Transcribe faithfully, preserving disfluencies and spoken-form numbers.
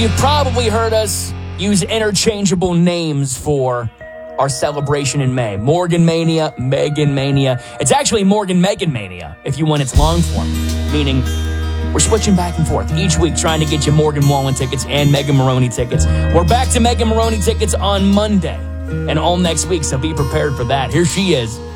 You've probably heard us use interchangeable names for our celebration in May. Morgan Mania, Megan Mania. It's actually Morgan Megan Mania, if you want its long form, meaning we're switching back and forth each week trying to get you Morgan Wallen tickets and Megan Maroney tickets. We're back to Megan Maroney tickets on Monday and all next week, so be prepared for that. Here she is,